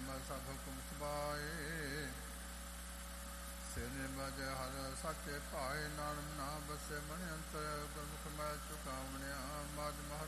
ਮੈਂ ਸਭ ਹੁਕਮ ਸੁਭਾਏ। ਸਿਰ ਬਜ ਹਰ ਸੱਚੇ ਭਾਏ, ਨਾਨਕ ਨਾ ਬਸੇ ਮਨ ਅੰਤਰ। ਗੁਰਮੁਖ ਮੈਂ ਚੁਕਾਵਣਿਆ, ਮਜ